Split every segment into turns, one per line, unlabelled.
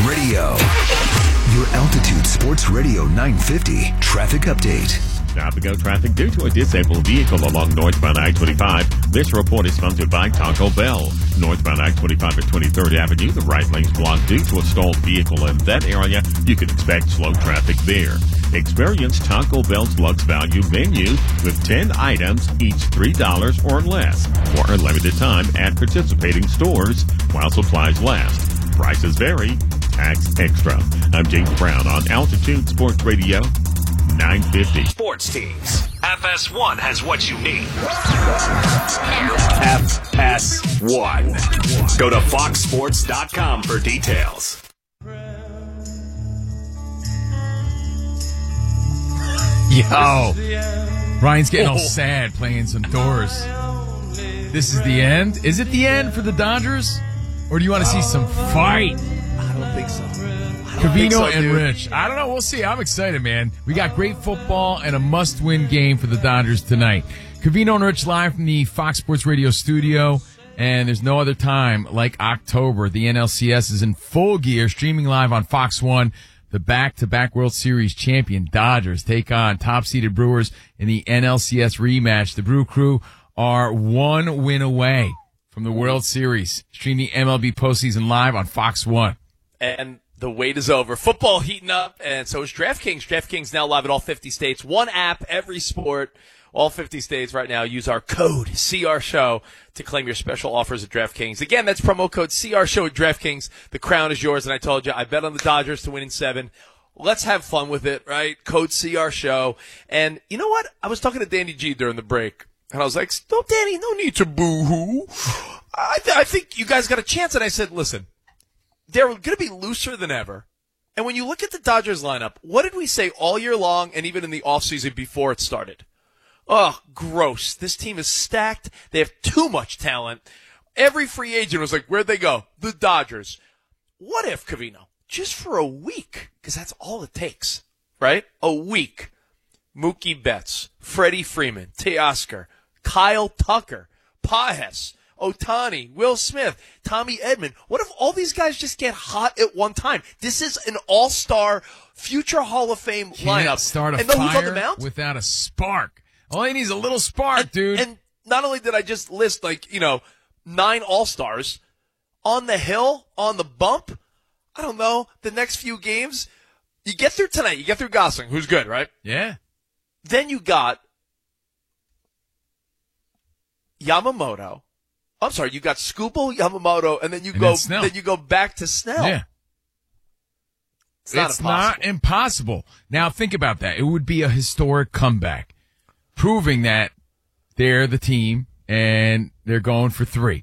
Radio. Your Altitude Sports Radio 950 traffic update.
Stop and go traffic due to a disabled vehicle along northbound I-25. This report is sponsored by Taco Bell. Northbound I-25 at 23rd Avenue, the right lane's blocked due to a stalled vehicle in that area. You can expect slow traffic there. Experience Taco Bell's Lux Value menu with 10 items, each $3 or less for a limited time at participating stores while supplies last. Prices vary. Tax extra. I'm James Brown on Altitude Sports Radio 950.
Sports teams. FS1 has what you need. FS1. Go to foxsports.com for details.
Yo, Ryan's getting all sad playing some Doors. This is the end? Is it the end for the Dodgers? Or do you want to see some fight?
I don't think so.
Covino and Rich. I don't know. We'll see. I'm excited, man. We got great football and a must-win game for the Dodgers tonight. Covino and Rich live from the Fox Sports Radio studio, and there's no other time like October. The NLCS is in full gear, streaming live on Fox 1. The back-to-back World Series champion Dodgers take on top-seeded Brewers in the NLCS rematch. The Brew Crew are one win away from the World Series. Stream the MLB postseason live on Fox 1.
And the wait is over. Football heating up, and so is DraftKings. DraftKings now live in all 50 states. One app, every sport, all 50 states right now. Use our code CRSHOW to claim your special offers at DraftKings. Again, that's promo code CRSHOW at DraftKings. The crown is yours, and I told you, I bet on the Dodgers to win in 7. Let's have fun with it, right? Code CRSHOW. And you know what? I was talking to Danny G during the break, and I was like, no, Danny, no need to boo-hoo. I think you guys got a chance. And I said, listen, they're going to be looser than ever. And when you look at the Dodgers lineup, what did we say all year long and even in the offseason before it started? Oh, gross. This team is stacked. They have too much talent. Every free agent was like, where'd they go? The Dodgers. What if, Covino, just for a week, because that's all it takes, right? A week. Mookie Betts, Freddie Freeman, Teoscar, Kyle Tucker, Pages, Ohtani, Will Smith, Tommy Edman. What if all these guys just get hot at one time? This is an all-star, future Hall of Fame lineup.
Can't start a
and who's on the
fire
mound?
without a spark. All he needs is a little spark, dude.
And not only did I just list, 9 all-stars, on the hill, on the bump, I don't know, the next few games, you get through tonight, you get through Gosling, who's good, right?
Yeah.
Then you got Yamamoto. I'm sorry, you got Skubal, Yamamoto, and then you go back to Snell.
Yeah.
It's not
impossible. Now think about that. It would be a historic comeback, proving that they're the team and they're going for 3.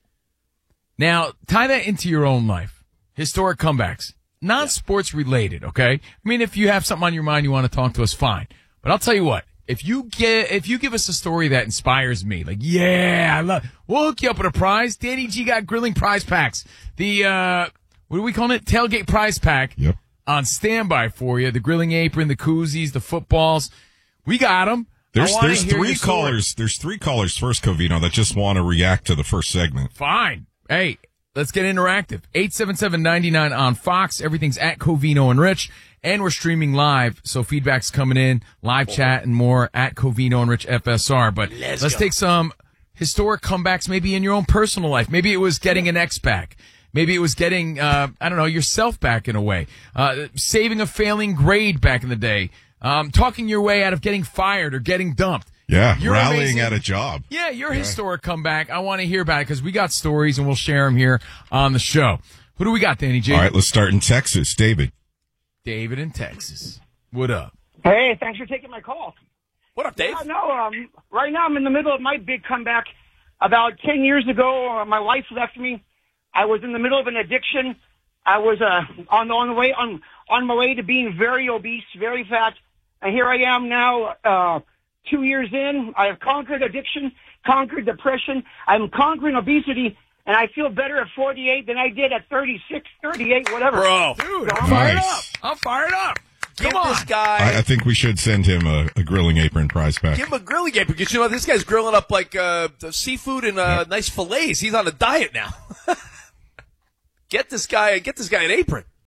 Now tie that into your own life. Historic comebacks, non-sports related. Okay. I mean, if you have something on your mind you want to talk to us, fine. But I'll tell you what. If you give us a story that inspires me, we'll hook you up with a prize. Danny G got grilling prize packs. The, what are we calling it? Tailgate prize pack.
Yep.
On standby for you. The grilling apron, the koozies, the footballs. We got them.
There's 3 callers. There's 3 callers first, Covino, that just want to react to the first segment.
Fine. Hey, let's get interactive. 877-99 on Fox. Everything's at Covino and Rich. And we're streaming live, so feedback's coming in, live chat and more at Covino and Rich FSR. But let's take some historic comebacks maybe in your own personal life. Maybe it was getting an ex back. Maybe it was getting, yourself back in a way. Saving a failing grade back in the day. Talking your way out of getting fired or getting dumped.
Yeah,
You're
rallying
amazing.
at a job.
Yeah, your historic comeback. I want to hear about it because we got stories and we'll share them here on the show. Who do we got, Danny J?
All right, let's start in Texas.
David in Texas. What up?
Hey, thanks for taking my call.
What up, Dave?
Right now I'm in the middle of my big comeback. About 10 years ago, my wife left me. I was in the middle of an addiction. I was on my way to being very obese, very fat, and here I am now. 2 years in, I have conquered addiction, conquered depression. I'm conquering obesity, and I feel better at 48 than I did at 36, 38, whatever.
Bro.
Dude,
So
I'm fired up. I'm fired up.
Give
Come on.
this guy.
I think we should send him a grilling apron prize pack.
Give him a grilling apron because this guy's grilling up seafood and nice fillets. He's on a diet now. Get this guy an apron.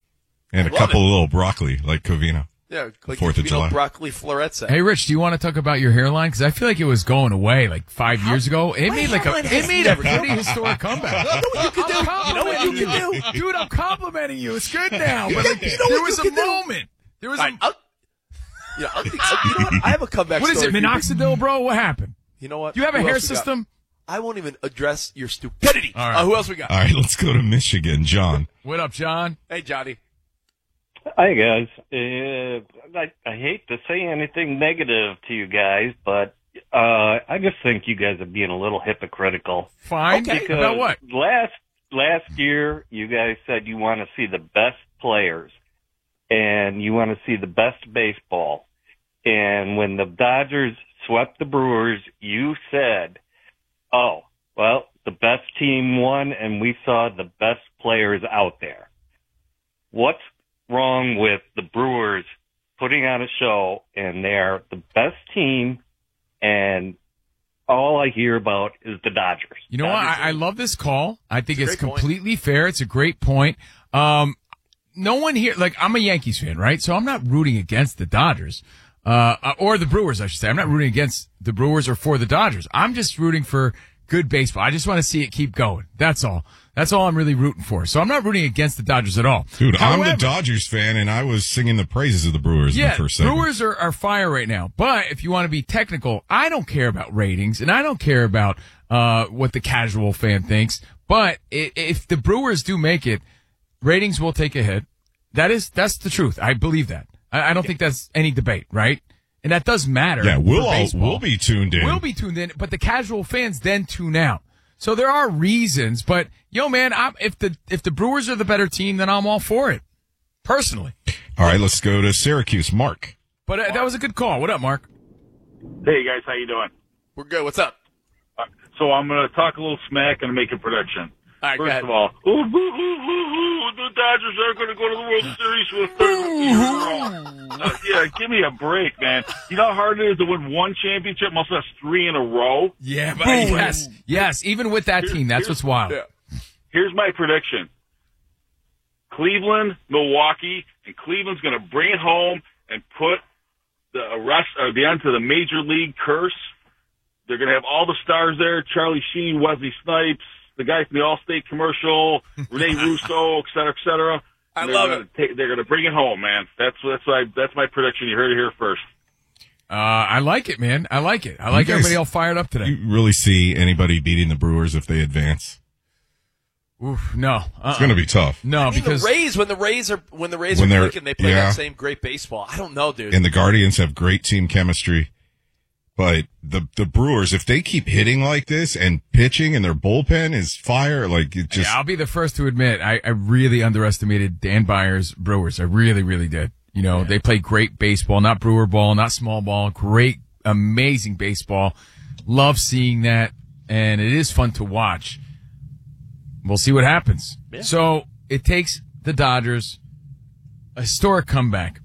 And a couple of little broccoli, like Covino.
Yeah, like
4th of July.
broccoli florets.
Hey, Rich, do you want to talk about your hairline? Because I feel like it was going away like 5 years ago. It made a pretty historic comeback.
You know what you can do?
Dude, I'm complimenting you. It's good now. But there was a moment. There was
I have a comeback
What is
story.
it, minoxidil, bro? What happened?
You know what?
Do you have a
Who
hair
else we got?
system?
I won't even address your stupidity.
All right.
Who else we got?
All right, let's go to Michigan. John.
What up, John?
Hey, Johnny.
Hi, guys. I hate to say anything negative to you guys, but I just think you guys are being a little hypocritical.
Fine.
Okay.
Because
About what?
last year, you guys said you want to see the best players and you want to see the best baseball. And when the Dodgers swept the Brewers, you said, oh, well, the best team won and we saw the best players out there. What's wrong with the Brewers putting on a show and they're the best team and all I hear about is the Dodgers?
You know what? I love this call. I think it's
a great
completely fair. It's a great point. No one here, like, I'm a Yankees fan, right? So I'm not rooting against the Dodgers, or the Brewers, I should say. I'm not rooting against the Brewers or for the Dodgers. I'm just rooting for good baseball. I just want to see it keep going. That's all. That's all I'm really rooting for. So I'm not rooting against the Dodgers at all.
Dude,
However,
I'm the Dodgers fan, and I was singing the praises of the Brewers in the first segment.
Brewers are fire right now. But if you want to be technical, I don't care about ratings, and I don't care about what the casual fan thinks. But if the Brewers do make it, ratings will take a hit. That's the truth. I believe that. I don't think that's any debate, right? And that does matter.
Yeah,
for
we'll be tuned in.
We'll be tuned in, but the casual fans then tune out. So there are reasons, but man, if the Brewers are the better team, then I'm all for it. Personally.
All right, let's go to Syracuse. Mark.
But that was a good call. What up, Mark?
Hey guys, how you doing?
We're good. What's up?
So I'm going to talk a little smack and make a prediction.
All right, go
First
ahead.
of all, the Dodgers are going to go to the World Series for the third year in a row. Yeah, give me a break, man. You know how hard it is to win one championship, much less 3 in a row?
Yeah, but yes. Even with that team, that's what's wild.
Yeah.
Here's my prediction. Cleveland, Milwaukee, and Cleveland's going to bring it home and put the end to the major league curse. They're going to have all the stars there, Charlie Sheen, Wesley Snipes, the guy from the Allstate commercial, Rene Russo, et cetera.
I love it.
They're going to bring it home, man. That's my prediction. You heard it here first.
I like it, man. I like it. I like everybody all fired up today.
You really see anybody beating the Brewers if they advance?
Oof, no.
It's going to be tough.
No,
because when the Rays are clicking, they play that same great baseball. I don't know, dude.
And the Guardians have great team chemistry. But the Brewers, if they keep hitting like this and pitching and their bullpen is fire, like it just.
Yeah, I'll be the first to admit I really underestimated Dan Byers' Brewers. I really, really did. You know, They play great baseball, not Brewer ball, not small ball. Great, amazing baseball. Love seeing that, and it is fun to watch. We'll see what happens. Yeah. So it takes the Dodgers a historic comeback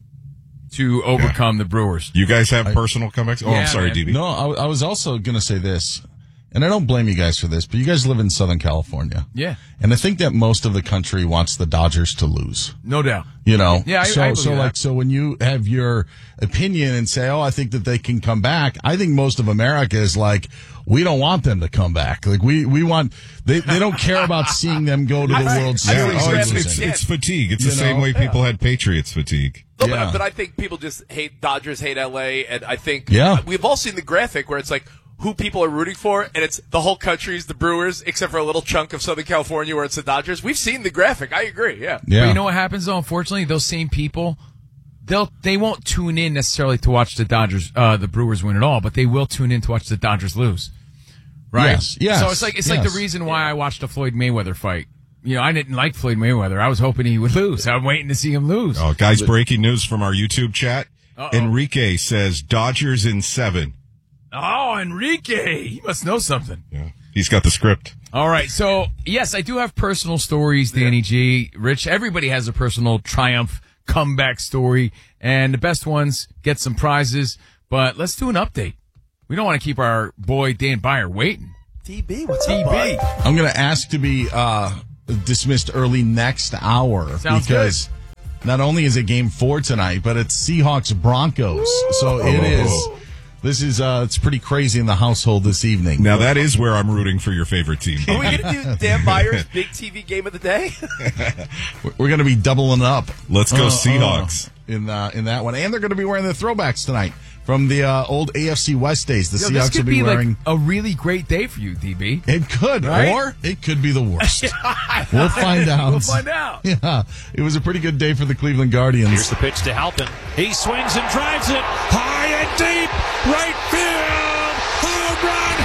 to overcome the Brewers.
You guys have personal comebacks? Oh, I'm sorry, DB.
No, I was also going to say this, and I don't blame you guys for this, but you guys live in Southern California.
Yeah.
And I think that most of the country wants the Dodgers to lose.
No doubt.
You know?
Yeah, I believe that.
So when you have your opinion and say, I think that they can come back, I think most of America is like, we don't want them to come back. Like we want, they don't care about seeing them go to the World Series.
It's fatigue. It's the same way people had Patriots fatigue.
No, but I think people just hate Dodgers, hate LA, and I think we've all seen the graphic where it's like who people are rooting for, and it's the whole country's the Brewers, except for a little chunk of Southern California where it's the Dodgers. We've seen the graphic. I agree. Yeah.
But you know what happens though? Unfortunately, those same people, they won't tune in necessarily to watch the Dodgers, the Brewers win at all, but they will tune in to watch the Dodgers lose. Right?
Yes.
So it's like the reason why I watched the Floyd Mayweather fight. You know, I didn't like Floyd Mayweather. I was hoping he would lose. I'm waiting to see him lose.
Oh, guys, breaking news from our YouTube chat. Enrique says Dodgers in 7.
Oh, Enrique. He must know something.
Yeah. He's got the script.
All right. So, yes, I do have personal stories, Danny G. Rich, everybody has a personal triumph comeback story, and the best ones get some prizes. But let's do an update. We don't want to keep our boy Dan Byer waiting.
DB, what's
up, bud?
I'm going to ask to be dismissed early next hour.
Sounds
because not only is it Game 4 tonight, but it's Seahawks-Broncos. So it is. This is it's pretty crazy in the household this evening.
Now that is where I'm rooting for your favorite team.
Are we going to do Dan Meyer's big TV game of the day?
We're going to be doubling up.
Let's go Seahawks
in that one, and they're going to be wearing the throwbacks tonight from the old AFC West days. The Seahawks
this could
will be wearing
like a really great day for you, DB.
It could,
right?
Or it could be the worst. We'll find out.
We'll find out.
Yeah, it was a pretty good day for the Cleveland Guardians.
Here's the pitch to Halpin. He swings and drives it high and deep, right field. Home run,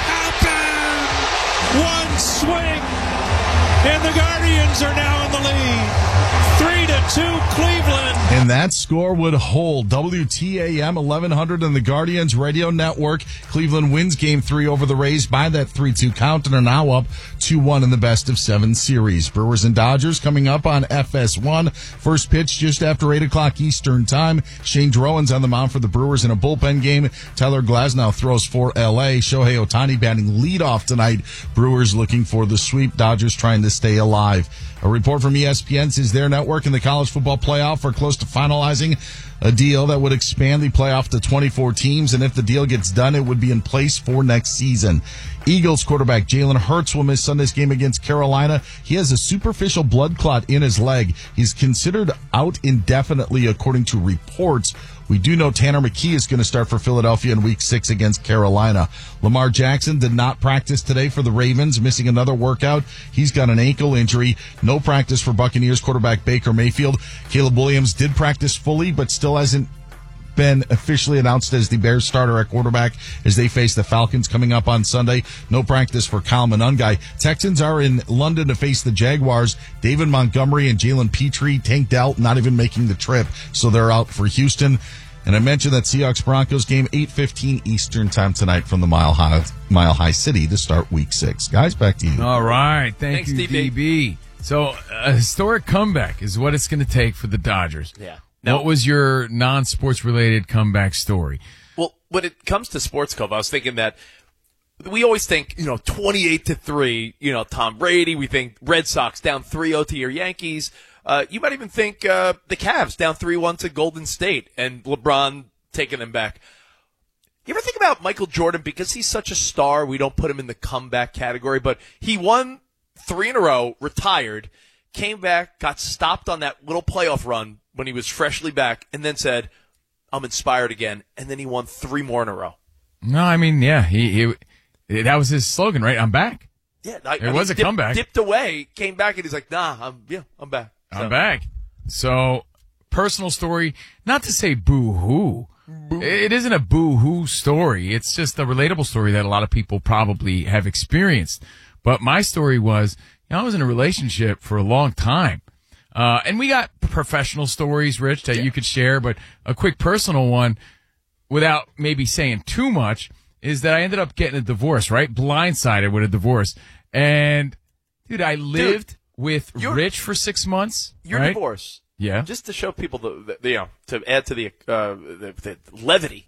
Halpin! One swing, and the Guardians are now in the lead. 3-2 Cleveland.
And that score would hold. WTAM 1100 and the Guardians Radio Network. Cleveland wins Game 3 over the Rays by that 3-2 count and are now up 2-1 in the best-of-7 series. Brewers and Dodgers coming up on FS1. First pitch just after 8 o'clock Eastern Time. Shane Drouin's on the mound for the Brewers in a bullpen game. Tyler Glasnow throws for L.A. Shohei Ohtani batting leadoff tonight. Brewers looking for the sweep. Dodgers trying to stay alive. A report from ESPN says their network in the college football playoff are close to finalizing a deal that would expand the playoff to 24 teams, and if the deal gets done, it would be in place for next season. Eagles quarterback Jalen Hurts will miss Sunday's game against Carolina. He has a superficial blood clot in his leg. He's considered out indefinitely, according to reports. We do know Tanner McKee is going to start for Philadelphia in Week 6 against Carolina. Lamar Jackson did not practice today for the Ravens, missing another workout. He's got an ankle injury. No practice for Buccaneers quarterback Baker Mayfield. Caleb Williams did practice fully, but still hasn't been officially announced as the Bears starter at quarterback as they face the Falcons coming up on Sunday. No practice for Kyle Monangai. Texans are in London to face the Jaguars. David Montgomery and Jalen Petrie, Tank Dell not even making the trip, so they're out for Houston. And I mentioned that Seahawks-Broncos game, 8:15 Eastern time tonight from the Mile High City to start Week 6. Guys, back to you.
All right. Thanks, you,
DB.
DB. So a historic comeback is what it's going to take for the Dodgers.
Yeah.
What was your non-sports related comeback story?
Well, when it comes to Sports Cove, I was thinking that we always think, 28-3, Tom Brady. We think Red Sox down 3-0 to your Yankees. You might even think the Cavs down 3-1 to Golden State and LeBron taking them back. You ever think about Michael Jordan? Because he's such a star, we don't put him in the comeback category, but he won 3 in a row, retired, came back, got stopped on that little playoff run when he was freshly back, and then said, I'm inspired again. And then he won 3 more in a row.
No, I mean, yeah, he that was his slogan, right? I'm back.
Yeah,
it was a comeback.
Dipped away, came back, and he's like, nah, I'm back.
I'm back. So, personal story, not to say boo-hoo. It isn't a boo-hoo story. It's just a relatable story that a lot of people probably have experienced. But my story was, I was in a relationship for a long time. And we got professional stories, Rich, that you could share, but a quick personal one, without maybe saying too much, is that I ended up getting a divorce, right? Blindsided with a divorce. And, dude, I lived with Rich for 6 months.
Your
right?
divorce.
Yeah.
Just to show people to add to the levity,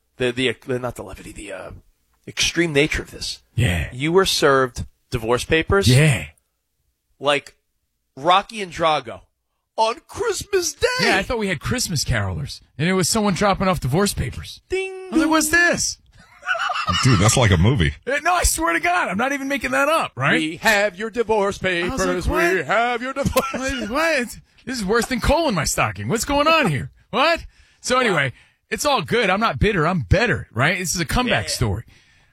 not the levity, the extreme nature of this.
Yeah.
You were served divorce papers.
Yeah.
Like Rocky and Drago on Christmas Day.
Yeah, I thought we had Christmas carolers, and it was someone dropping off divorce papers.
Ding.
I was like, what's this?
Dude, that's like a movie.
No, I swear to God, I'm not even making that up, right?
We have your divorce papers.
Like,
we have your divorce.
What? This is worse than coal in my stocking. What's going on here? What? So anyway, it's all good. I'm not bitter. I'm better, right? This is a comeback story.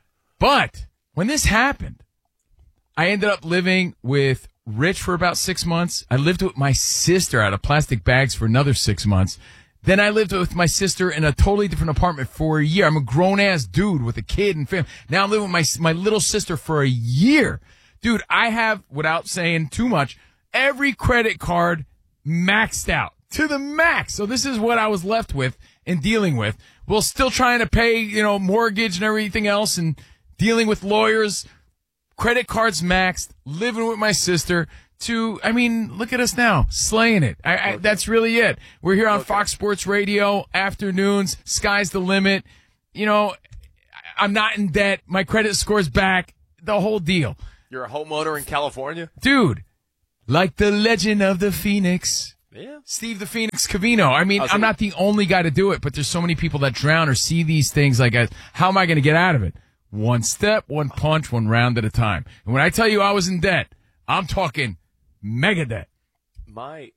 But when this happened, I ended up living with Rich for about 6 months. I lived with my sister out of plastic bags for another 6 months. Then I lived with my sister in a totally different apartment for a year. I'm a grown-ass dude with a kid and family. Now I'm living with my little sister for a year. Dude, I have, without saying too much, every credit card maxed out to the max. So this is what I was left with and dealing with. While still trying to pay, mortgage and everything else and dealing with lawyers, credit cards maxed, living with my sister. Look at us now, slaying it. That's really it. We're here on Fox Sports Radio, afternoons, sky's the limit. I'm not in debt. My credit score's back. The whole deal.
You're a homeowner in California?
Dude, like the legend of the Phoenix,
Yeah.
Steve the Phoenix Covino. I mean, I'm not the only guy to do it, but there's so many people that drown or see these things like, how am I going to get out of it? One step, one punch, one round at a time. And when I tell you I was in debt, I'm talking mega debt.
My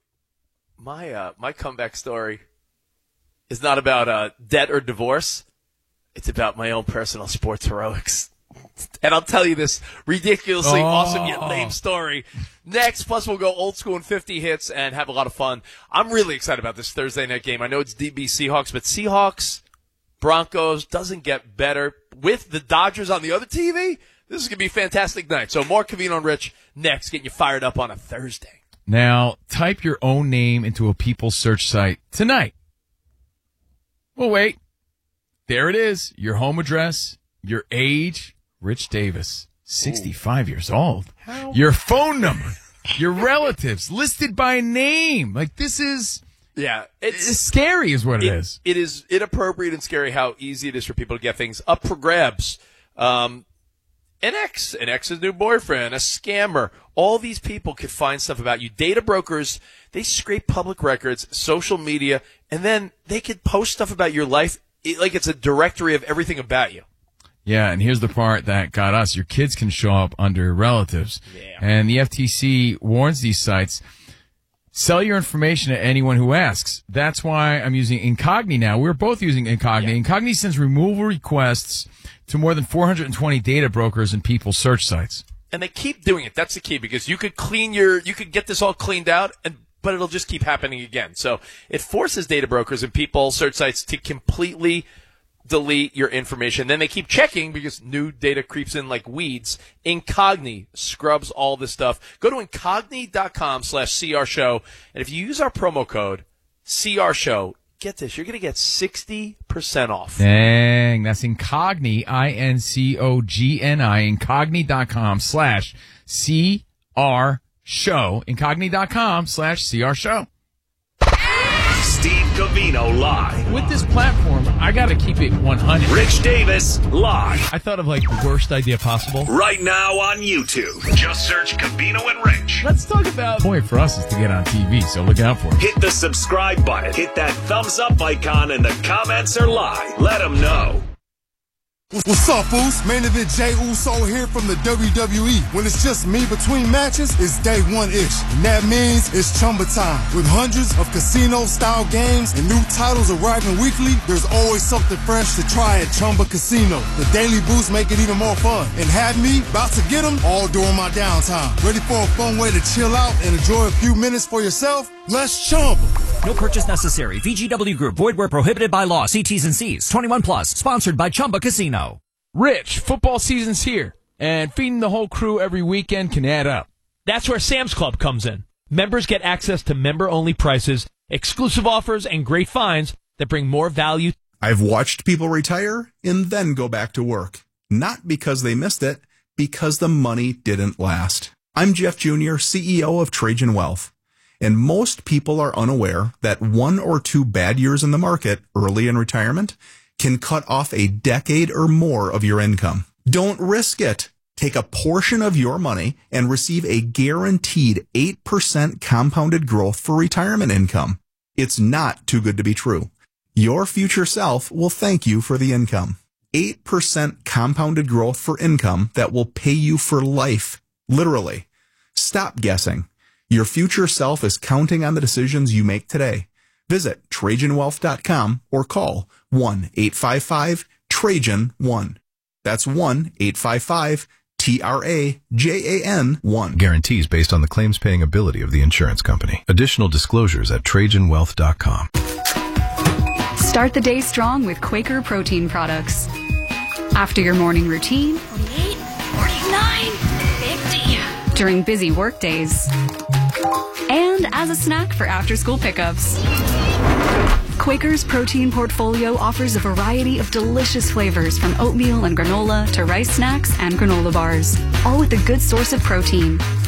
comeback story is not about debt or divorce. It's about my own personal sports heroics. And I'll tell you this ridiculously awesome yet lame story next. Plus, we'll go old school and 50 hits and have a lot of fun. I'm really excited about this Thursday night game. I know it's DB Seahawks, but Seahawks, Broncos doesn't get better. With the Dodgers on the other TV, this is going to be a fantastic night. So more Covino and Rich next, getting you fired up on a Thursday.
Now, type your own name into a People search site tonight. Well, wait. There it is. Your home address, your age, Rich Davis, 65 years old.
How?
Your phone number, your relatives, listed by name. Like, this is...
Yeah,
it's scary is what it is.
It is inappropriate and scary how easy it is for people to get things up for grabs. An ex's new boyfriend, a scammer. All these people could find stuff about you. Data brokers, they scrape public records, social media, and then they could post stuff about your life like it's a directory of everything about you.
Yeah, and here's the part that got us. Your kids can show up under relatives.
Yeah.
And the FTC warns these sites, sell your information to anyone who asks. That's why I'm using Incogni now. We're both using Incogni. Yeah. Incogni sends removal requests to more than 420 data brokers and People search sites.
And they keep doing it. That's the key, because you could get this all cleaned out, but it'll just keep happening again. So it forces data brokers and People search sites to completely delete your information. Then they keep checking because new data creeps in like weeds. Incogni scrubs all this stuff. Go to incogni.com/CR Show. And if you use our promo code CR Show, get this, you're going to get 60% off.
Dang, that's Incogni, INCOGNI, incogni.com/CR Show. Incogni.com/CR Show.
Steve Covino live.
With this platform, I got to keep it 100.
Rich Davis live.
I thought of like the worst idea possible.
Right now on YouTube. Just search Covino and Rich.
Let's talk about the point for us is to get on TV, so look out for it.
Hit the subscribe button. Hit that thumbs up icon, and the comments are live. Let them know.
What's up, Foos? Main event Jey Uso here from the WWE. When it's just me between matches, it's day one-ish. And that means it's Chumba time. With hundreds of casino-style games and new titles arriving weekly, there's always something fresh to try at Chumba Casino. The daily boosts make it even more fun. And have me about to get them all during my downtime. Ready for a fun way to chill out and enjoy a few minutes for yourself? Let's Chumba.
No purchase necessary. VGW Group. Void where prohibited by law. See T's and C's. 21 plus. Sponsored by Chumba Casino.
Rich, football season's here, and feeding the whole crew every weekend can add up.
That's where Sam's Club comes in. Members get access to member-only prices, exclusive offers, and great finds that bring more value.
I've watched people retire and then go back to work. Not because they missed it, because the money didn't last. I'm Jeff Jr., CEO of Trajan Wealth. And most people are unaware that 1 or 2 bad years in the market early in retirement can cut off a decade or more of your income. Don't risk it. Take a portion of your money and receive a guaranteed 8% compounded growth for retirement income. It's not too good to be true. Your future self will thank you for the income. 8% compounded growth for income that will pay you for life. Literally. Stop guessing. Your future self is counting on the decisions you make today. Visit TrajanWealth.com or call 1-855-TRAJAN-1. That's 1-855-TRAJAN-1.
Guarantees based on the claims paying ability of the insurance company. Additional disclosures at TrajanWealth.com.
Start the day strong with Quaker protein products. After your morning routine, 48, 49, 50. During busy work days, and as a snack for after-school pickups. Quaker's protein portfolio offers a variety of delicious flavors from oatmeal and granola to rice snacks and granola bars, all with a good source of protein.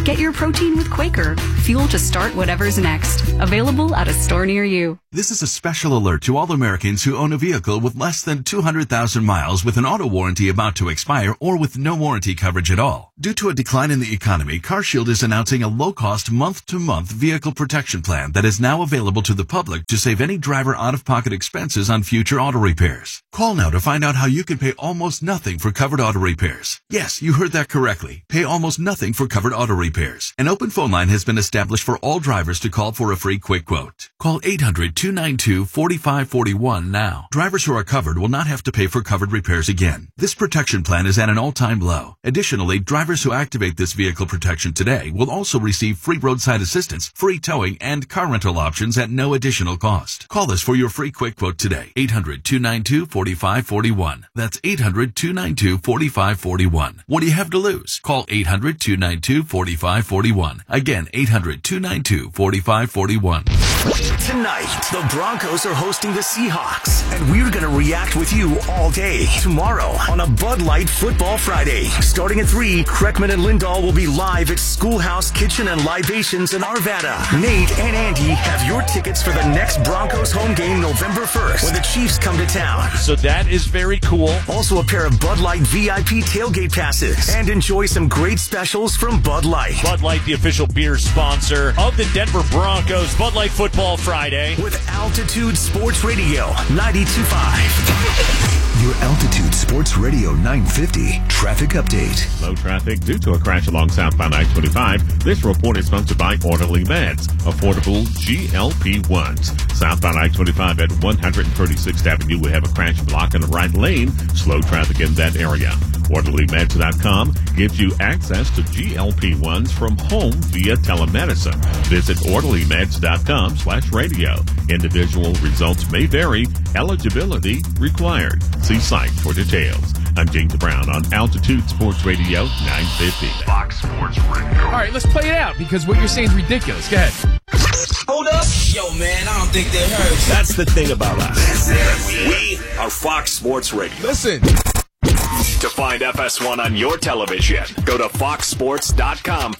Get your protein with Quaker, fuel to start whatever's next. Available at a store near you.
This is a special alert to all Americans who own a vehicle with less than 200,000 miles with an auto warranty about to expire or with no warranty coverage at all. Due to a decline in the economy, CarShield is announcing a low-cost month-to-month vehicle protection plan that is now available to the public to save any driver out-of-pocket expenses on future auto repairs. Call now to find out how you can pay almost nothing for covered auto repairs. Yes, you heard that correctly. Pay almost nothing for covered auto repairs. An open phone line has been established for all drivers to call for a free quick quote. Call 800-292-4541 now. Drivers who are covered will not have to pay for covered repairs again. This protection plan is at an all-time low. Additionally, drivers who activate this vehicle protection today will also receive free roadside assistance, free towing, and car rental options at no additional cost. Call us for your free quick quote today. 800-292-4541. That's 800-292-4541. What do you have to lose? Call 800-292-4541. Again, 800-292-4541.
Tonight, the Broncos are hosting the Seahawks, and we're going to react with you all day. Tomorrow on a Bud Light Football Friday. Starting at 3, Kreckman and Lindahl will be live at Schoolhouse Kitchen and Libations in Arvada. Nate and Andy have your tickets for the next Broncos home game November 1st when the Chiefs come to town.
So that is very cool.
Also a pair of Bud Light VIP tailgate passes, and enjoy some great specials from Bud Light.
Bud Light, the official beer sponsor of the Denver Broncos. Bud Light Football Friday.
With Altitude Sports Radio 92.5. Your Altitude Sports Radio 950 traffic update.
Low traffic due to a crash along southbound I-25. This report is sponsored by Orderly Meds, affordable GLP-1s. Southbound I-25 at 136th Avenue, we have a crash block in the right lane. Slow traffic in that area. OrderlyMeds.com gives you access to GLP-1s from home via telemedicine. Visit OrderlyMeds.com/radio. Individual results may vary. Eligibility required. See site for details. I'm James Brown on Altitude Sports Radio 950.
Fox Sports Radio.
All right, let's play it out because what you're saying is ridiculous. Go ahead.
Hold up. Yo, man, I don't think they heard.
That's the thing about us. We are Fox Sports Radio.
Listen.
To find FS1 on your television, go to foxsports.com.